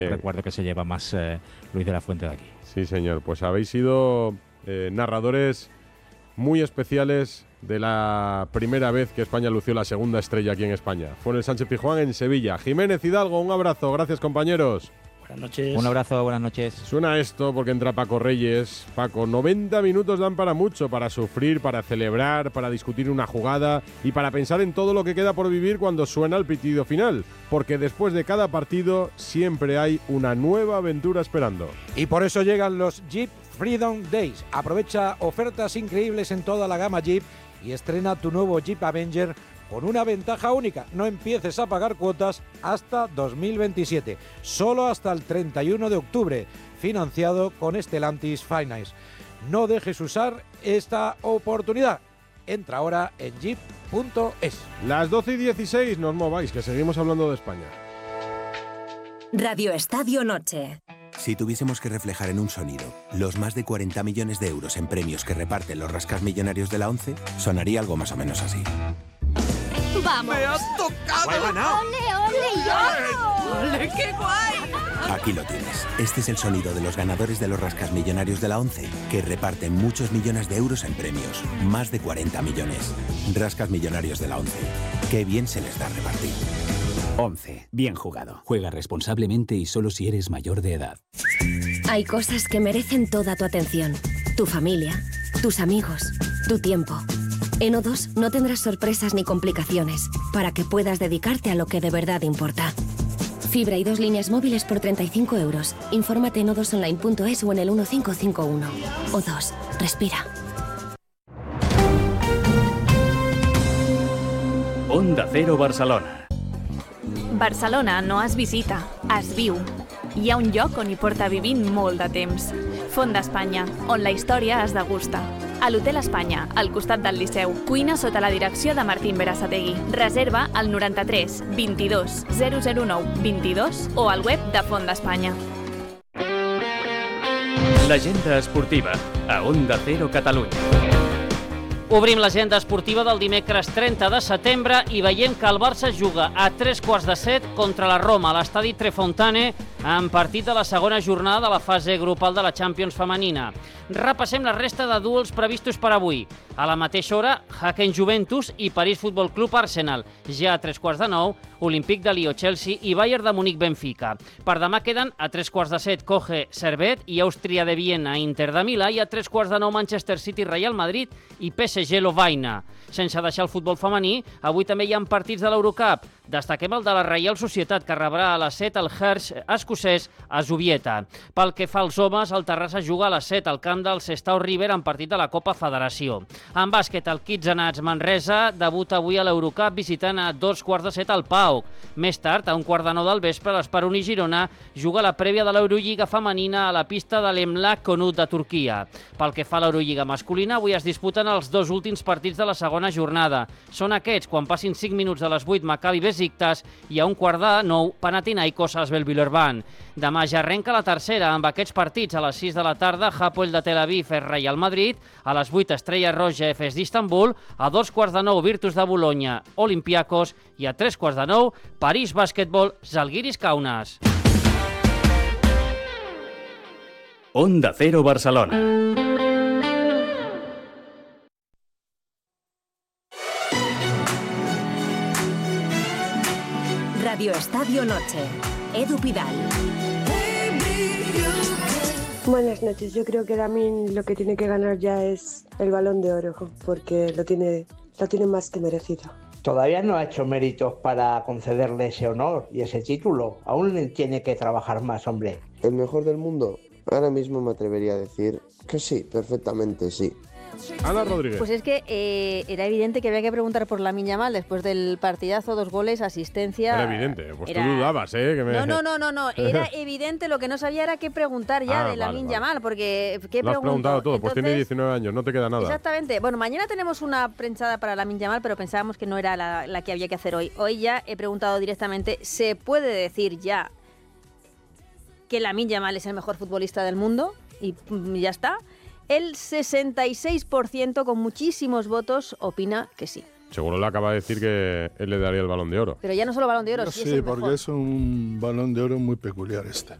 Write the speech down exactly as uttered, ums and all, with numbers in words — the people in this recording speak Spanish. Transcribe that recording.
Eh. Recuerdo que se lleva más eh, Luis de la Fuente de aquí. Sí, señor. Pues habéis sido eh, narradores muy especiales de la primera vez que España lució la segunda estrella aquí en España. Fue en el Sánchez Pizjuán en Sevilla. Jiménez Hidalgo, un abrazo. Gracias, compañeros. Buenas noches. Un abrazo, buenas noches. Suena esto porque entra Paco Reyes. Paco, noventa minutos dan para mucho, para sufrir, para celebrar, para discutir una jugada y para pensar en todo lo que queda por vivir cuando suena el pitido final. Porque después de cada partido siempre hay una nueva aventura esperando. Y por eso llegan los Jeep Freedom Days. Aprovecha ofertas increíbles en toda la gama Jeep y estrena tu nuevo Jeep Avenger con una ventaja única. No empieces a pagar cuotas hasta dos mil veintisiete, solo hasta el treinta y uno de octubre, financiado con Stellantis Finance. No dejes usar esta oportunidad. Entra ahora en jeep punto es. Las doce y dieciséis, no os mováis, que seguimos hablando de España. Radio Estadio Noche. Si tuviésemos que reflejar en un sonido los más de cuarenta millones de euros en premios que reparten los rascasmillonarios de la ONCE, sonaría algo más o menos así. ¡Vamos! ¡Me has tocado! ¡He ganado! ¡Ole, ole, yo! ¡Ole, qué guay! Aquí lo tienes. Este es el sonido de los ganadores de los rascasmillonarios de la ONCE, que reparten muchos millones de euros en premios. Más de cuarenta millones. Rascasmillonarios de la ONCE. ¡Qué bien se les da repartir! ONCE. Bien jugado. Juega responsablemente y solo si eres mayor de edad. Hay cosas que merecen toda tu atención. Tu familia, tus amigos, tu tiempo. En O dos no tendrás sorpresas ni complicaciones para que puedas dedicarte a lo que de verdad importa. Fibra y dos líneas móviles por treinta y cinco euros. Infórmate en o dos online punto es o en el uno cinco cinco uno. O dos. Respira. Onda Cero Barcelona. Barcelona no es visita, es viu. Hi ha un lloc on hi porta vivint molt de temps. Font d'Espanya, on la història es degusta. A l'Hotel Espanya, al costat del Liceu. Cuina sota la direcció de Martín Berasategui. Reserva al noranta-tres vint-i-dos zero zero nou vint-i-dos o al web de Font d'Espanya. L'agenda esportiva a Onda Cero Catalunya. Obrim l'agenda esportiva del dimecres trenta de setembre i veiem que el Barça juga a tres quarts de set contra la Roma a l'estadi Trefontane en partit de la segona jornada de la fase grupal de la Champions femenina. Repassem la resta de duels previstos per avui. A la mateixa hora, Haken Juventus i París Futbol Club Arsenal. Ja a tres quarts de nou, Olímpic de Lió Chelsea i Bayern de Múnich Benfica. Per demà queden a tres quarts de set Coge Servet i Àustria de Viena Inter de Milà i a tres quarts de nou Manchester City Real Madrid i P S G Lovaina. Sense deixar el futbol femení, avui també hi ha partits de l'Eurocup. Destaquem el de la Reial Societat, que rebrà a les set el Hersh escocès a Zubieta. Pel que fa als homes, el Terrassa juga a les set al camp del Sestao River en partit de la Copa Federació. En bàsquet, el Kitsenats Manresa debuta avui a l'Eurocup visitant a dos quarts de set al Pauk. Més tard, a un quart de nou del vespre, l'Esperoni Girona juga la prèvia de l'Eurolliga femenina a la pista de l'Emlak Konut de Turquia. Pel que fa a l'Eurolliga masculina, avui es disputen els dos últims partits de la segona jornada. Són aquests, quan passin cinc minuts de les vuit, Maccabi Besiktas i a un quart de nou, Panathinaikos Asvel Villeurbanne. Demà ja arrenca la tercera amb aquests partits. A les sis de la tarda, Hapoel de Tel Aviv, Real Madrid. A les vuit, Estrella Roja, Efes d'Istanbul. A dos quarts de nou, Virtus de Bolonya, Olympiacos. I a tres quarts de nou, París Bàsquetbol, Zalgiris Kaunas. Onda Cero Barcelona. Radio Estadio Noche. Edu Pidal. Buenas noches. Yo creo que Lamine lo que tiene que ganar ya es el Balón de Oro, porque lo tiene, lo tiene más que merecido. Todavía no ha hecho méritos para concederle ese honor y ese título. Aún tiene que trabajar más, hombre. ¿El mejor del mundo? Ahora mismo me atrevería a decir que sí, perfectamente sí. Ana Rodríguez. Pues es que eh, era evidente que había que preguntar por Lamine Yamal después del partidazo, dos goles, asistencia. Era evidente, pues era... tú dudabas, ¿eh? Que me... No, no, no, no, no, era evidente, lo que no sabía era qué preguntar ya ah, de Lamine vale, Yamal, vale. porque ¿qué Lo has preguntado todo, Entonces, pues tiene diecinueve años, no te queda nada. Exactamente. Bueno, mañana tenemos una prensada para Lamine Yamal, pero pensábamos que no era la, la que había que hacer hoy. Hoy ya he preguntado directamente, ¿se puede decir ya que Lamine Yamal es el mejor futbolista del mundo? Y ya está. El sesenta y seis por ciento, con muchísimos votos, opina que sí. Seguro le acaba de decir que él le daría el Balón de Oro. Pero ya no solo Balón de Oro, sí, Sí, es el porque mejor. es un Balón de Oro muy peculiar este.